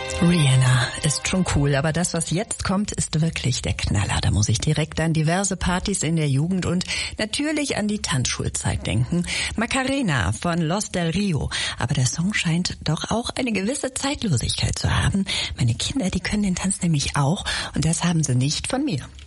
Rihanna ist schon cool, aber das, was jetzt kommt, ist wirklich der Knaller. Da muss ich direkt an diverse Partys in der Jugend und natürlich an die Tanzschulzeit denken. Macarena von Los del Rio. Aber der Song scheint doch auch eine gewisse Zeitlosigkeit zu haben. Meine Kinder, die können den Tanz nämlich auch und das haben sie nicht von mir.